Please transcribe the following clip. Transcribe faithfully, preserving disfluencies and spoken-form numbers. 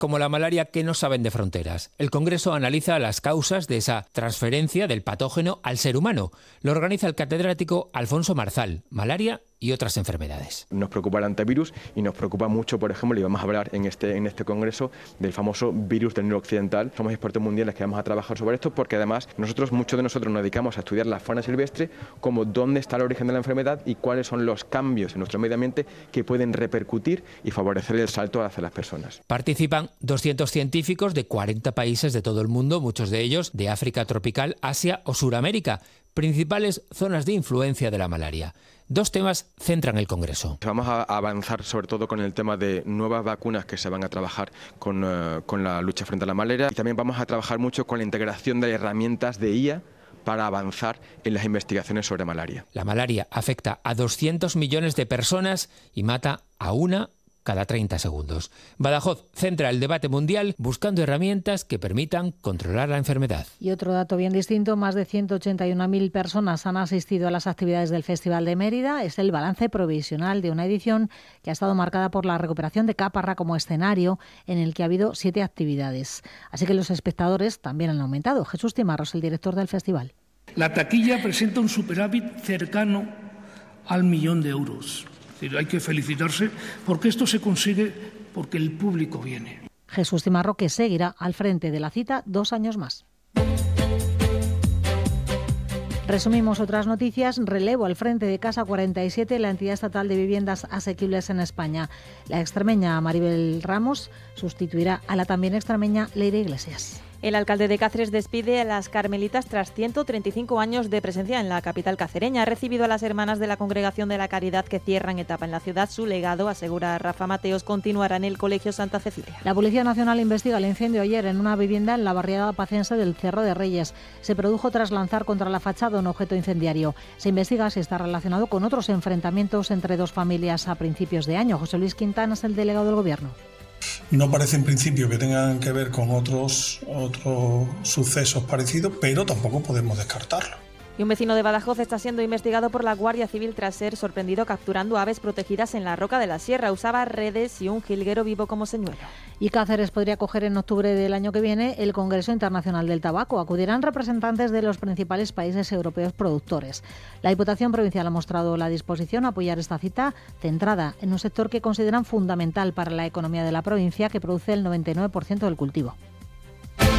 como la malaria que no saben de fronteras. El Congreso analiza las causas de esa transferencia del patógeno al ser humano. Lo organiza el catedrático Alfonso Marzal, malaria y otras enfermedades. Nos preocupa el antivirus y nos preocupa mucho, por ejemplo, y vamos a hablar en este, en este congreso del famoso virus del Nilo Occidental. Somos expertos mundiales que vamos a trabajar sobre esto porque además nosotros, muchos de nosotros nos dedicamos a estudiar la fauna silvestre, como dónde está el origen de la enfermedad y cuáles son los cambios en nuestro medio ambiente que pueden repercutir y favorecer el salto hacia las personas. Participan doscientos científicos de cuarenta países de todo el mundo, muchos de ellos de África tropical, Asia o Suramérica, principales zonas de influencia de la malaria. Dos temas centran el Congreso. Vamos a avanzar sobre todo con el tema de nuevas vacunas que se van a trabajar con, uh, con la lucha frente a la malaria, y también vamos a trabajar mucho con la integración de herramientas de I A para avanzar en las investigaciones sobre malaria. La malaria afecta a doscientos millones de personas y mata a una cada treinta segundos. Badajoz centra el debate mundial buscando herramientas que permitan controlar la enfermedad. Y otro dato bien distinto, más de ciento ochenta y una mil personas han asistido a las actividades del Festival de Mérida. Es el balance provisional de una edición que ha estado marcada por la recuperación de Caparra como escenario, en el que ha habido siete actividades. Así que los espectadores también han aumentado. Jesús Timarros, el director del festival. La taquilla presenta un superávit cercano al millón de euros. Hay que felicitarse porque esto se consigue porque el público viene. Jesús Timarro, que seguirá al frente de la cita dos años más. Resumimos otras noticias. Relevo al frente de Casa cuarenta y siete, la entidad estatal de viviendas asequibles en España. La extremeña Maribel Ramos sustituirá a la también extremeña Leire Iglesias. El alcalde de Cáceres despide a las carmelitas tras ciento treinta y cinco años de presencia en la capital cacereña. Ha recibido a las hermanas de la Congregación de la Caridad que cierran etapa en la ciudad. Su legado, asegura Rafa Mateos, continuará en el Colegio Santa Cecilia. La Policía Nacional investiga el incendio ayer en una vivienda en la barriada pacense del Cerro de Reyes. Se produjo tras lanzar contra la fachada un objeto incendiario. Se investiga si está relacionado con otros enfrentamientos entre dos familias a principios de año. José Luis Quintana es el delegado del Gobierno. No parece en principio que tengan que ver con otros, otros sucesos parecidos, pero tampoco podemos descartarlo. Y un vecino de Badajoz está siendo investigado por la Guardia Civil tras ser sorprendido capturando aves protegidas en la Roca de la Sierra. Usaba redes y un jilguero vivo como señuelo. Y Cáceres podría acoger en octubre del año que viene el Congreso Internacional del Tabaco. Acudirán representantes de los principales países europeos productores. La Diputación Provincial ha mostrado la disposición a apoyar esta cita, centrada en un sector que consideran fundamental para la economía de la provincia, que produce el noventa y nueve por ciento del cultivo.